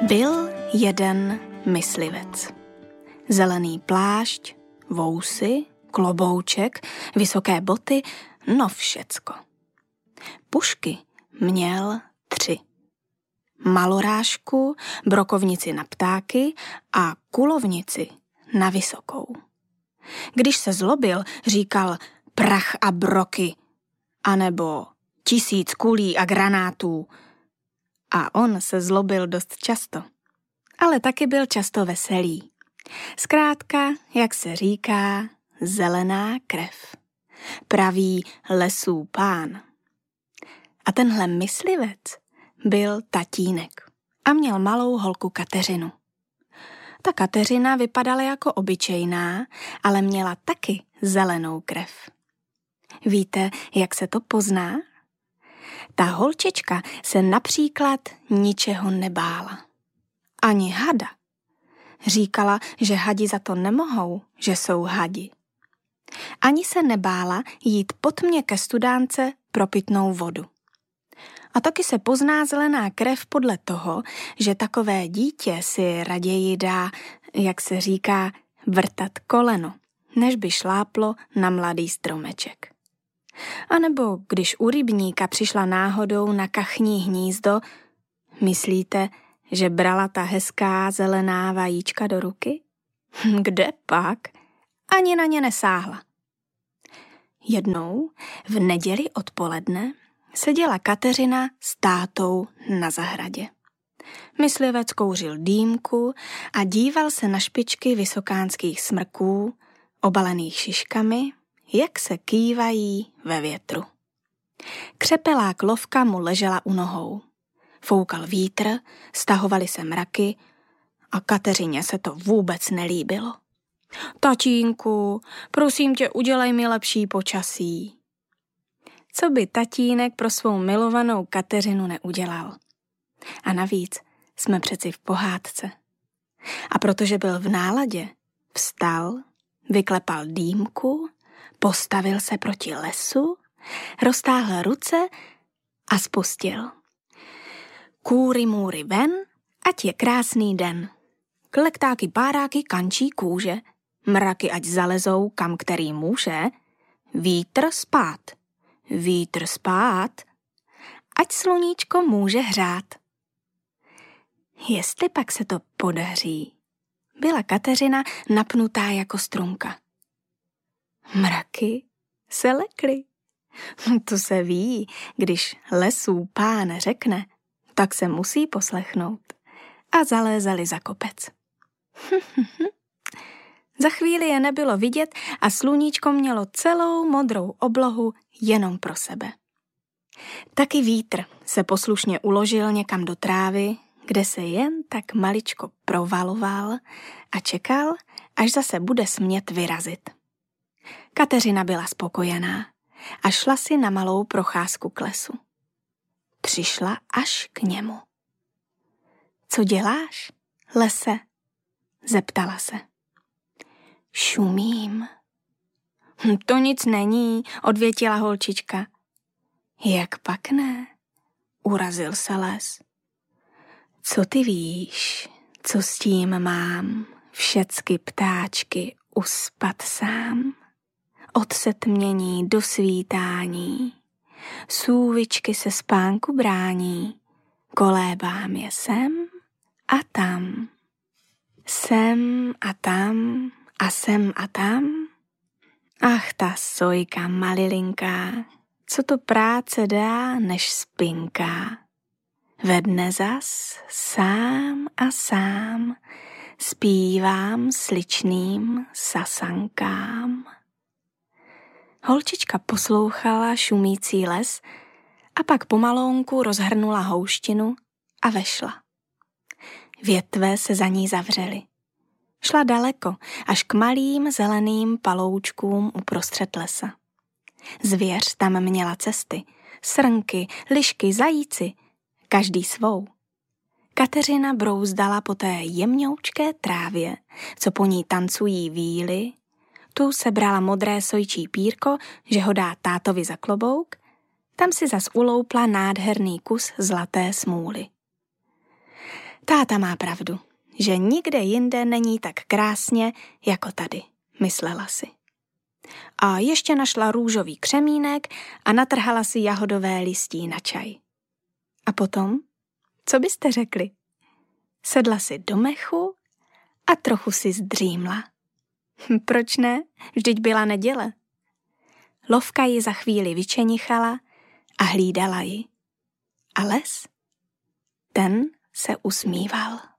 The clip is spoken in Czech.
Byl jeden myslivec. Zelený plášť, vousy, klobouček, vysoké boty, no všecko. Pušky měl 3. Malorážku, brokovnici na ptáky a kulovnici na vysokou. Když se zlobil, říkal prach a broky, anebo 1000 kulí a granátů. A on se zlobil dost často, ale taky byl často veselý. Zkrátka, jak se říká, zelená krev. Pravý lesů pán. A tenhle myslivec byl tatínek a měl malou holku Kateřinu. Ta Kateřina vypadala jako obyčejná, ale měla taky zelenou krev. Víte, jak se to pozná? Ta holčička se například ničeho nebála. Ani hada. Říkala, že hadi za to nemohou, že jsou hadi. Ani se nebála jít po tmě ke studánce pro pitnou vodu. A taky se pozná zelená krev podle toho, že takové dítě si raději dá, jak se říká, vrtat koleno, než by šláplo na mladý stromeček. A nebo když u rybníka přišla náhodou na kachní hnízdo, myslíte, že brala ta hezká zelená vajíčka do ruky? Kde pak? Ani na ně nesáhla. Jednou v neděli odpoledne seděla Kateřina s tátou na zahradě. Myslivec kouřil dýmku a díval se na špičky vysokánských smrků, obalených šiškami, jak se kývají ve větru. Křepelá klovka mu ležela u nohou. Foukal vítr, stahovaly se mraky a Kateřině se to vůbec nelíbilo. Tatínku, prosím tě, udělej mi lepší počasí. Co by tatínek pro svou milovanou Kateřinu neudělal? A navíc jsme přeci v pohádce. A protože byl v náladě, vstal, vyklepal dýmku, postavil se proti lesu, roztáhl ruce a spustil. Kůry můry ven, ať je krásný den. Klektáky, páráky, kančí kůže, mraky ať zalezou kam který může, vítr spát, vítr spát, ať sluníčko může hřát. Jestli pak se to podaří, byla Kateřina napnutá jako strunka. Mraky se lekly. To se ví, když lesů pán řekne, tak se musí poslechnout. A zalézali za kopec. Za chvíli je nebylo vidět a sluníčko mělo celou modrou oblohu jenom pro sebe. Taky vítr se poslušně uložil někam do trávy, kde se jen tak maličko provaloval a čekal, až zase bude smět vyrazit. Kateřina byla spokojená a šla si na malou procházku k lesu. Přišla až k němu. Co děláš, lese? Zeptala se. Šumím. To nic není, odvětila holčička. Jak pak ne? Urazil se les. Co ty víš, co s tím mám, všecky ptáčky uspat sám? Od setmění do svítání, sůvičky se spánku brání, kolébám je sem a tam. Sem a tam a sem a tam. Ach, ta sojka malilinká, co to práce dá, než spinká. Ve dne zas sám a sám zpívám sličným sasankám. Holčička poslouchala šumící les a pak pomalounku rozhrnula houštinu a vešla. Větve se za ní zavřely. Šla daleko, až k malým zeleným paloučkům uprostřed lesa. Zvěř tam měla cesty, srnky, lišky, zajíci, každý svou. Kateřina brouzdala po té jemňoučké trávě, co po ní tancují víly, tu sebrala modré sojčí pírko, že ho dá tátovi za klobouk, tam si zas uloupla nádherný kus zlaté smůly. Táta má pravdu, že nikde jinde není tak krásně jako tady, myslela si. A ještě našla růžový křemínek a natrhala si jahodové listí na čaj. A potom, co byste řekli? Sedla si do mechu a trochu si zdřímla. Proč ne? Vždyť byla neděle. Lovka ji za chvíli vyčenichala a hlídala ji. A les? Ten se usmíval.